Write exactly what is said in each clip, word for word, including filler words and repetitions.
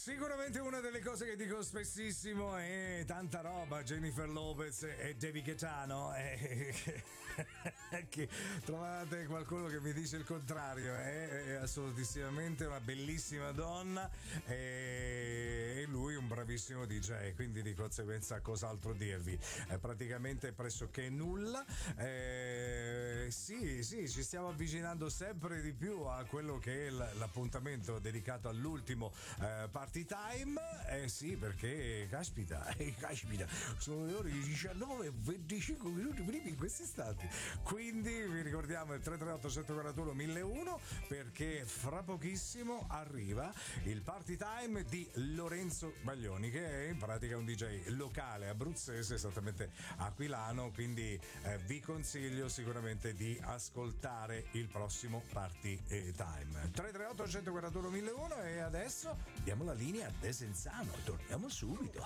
Sicuramente una delle cose che dico spessissimo è tanta roba. Jennifer Lopez e David Gaetano. Eh, che trovate qualcuno che mi dice il contrario. Eh, è assolutissimamente una bellissima donna e lui un bravissimo D J. Quindi di conseguenza cos'altro dirvi? Eh, praticamente pressoché nulla. Eh, sì, sì, ci stiamo avvicinando sempre di più a quello che è l'appuntamento dedicato all'ultimo eh, Party Time. Eh sì, perché caspita, eh, caspita, sono le ore diciannove e venticinque minuti primi in quest'estate. Quindi vi ricordiamo il tre tre otto sette quattro uno uno zero uno perché fra pochissimo arriva il Party Time di Lorenzo Baglioni, che è in pratica un D J locale abruzzese, esattamente aquilano, quindi eh, vi consiglio sicuramente di ascoltare il prossimo Party Time. tre tre otto sette quattro uno uno zero uno e adesso diamo la linea a Desenzano, torniamo subito.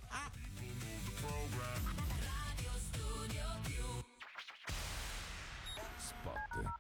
Radio Studio Più. Spot.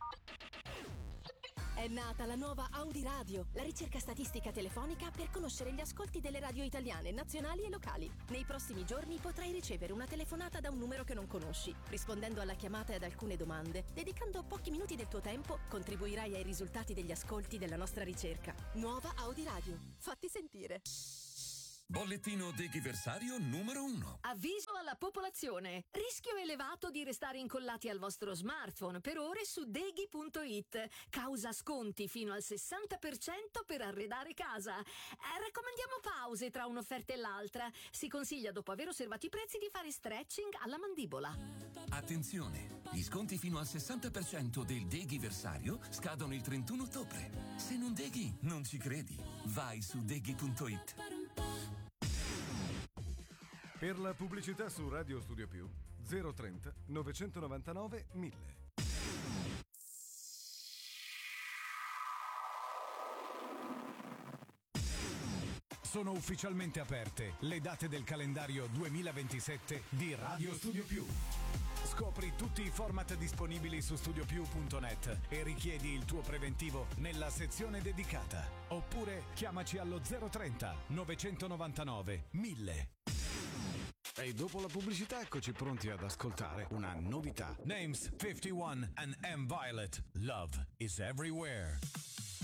È nata la nuova Audi Radio, la ricerca statistica telefonica per conoscere gli ascolti delle radio italiane, nazionali e locali. Nei prossimi giorni potrai ricevere una telefonata da un numero che non conosci. Rispondendo alla chiamata e ad alcune domande, dedicando pochi minuti del tuo tempo, contribuirai ai risultati degli ascolti della nostra ricerca. Nuova Audi Radio. Fatti sentire. Bollettino Deghiversario numero uno. Avviso alla popolazione. Rischio elevato di restare incollati al vostro smartphone per ore su deghi punto it. Causa sconti fino al sessanta per cento per arredare casa. Eh, raccomandiamo pause tra un'offerta e l'altra. Si consiglia, dopo aver osservato i prezzi, di fare stretching alla mandibola. Attenzione! Gli sconti fino al sessanta per cento del Deghiversario scadono il trentuno ottobre. Se non deghi, non ci credi. Vai su deghi punto it. Per la pubblicità su Radio Studio Più zero trenta novecentonovantanove mille. Sono ufficialmente aperte le date del calendario duemilaventisette di Radio Studio Più. Scopri tutti i format disponibili su studiopiù punto net e richiedi il tuo preventivo nella sezione dedicata. Oppure chiamaci allo zero trenta novecentonovantanove mille. E dopo la pubblicità eccoci pronti ad ascoltare una novità. Names fifty-one and M. Violet. Love is everywhere.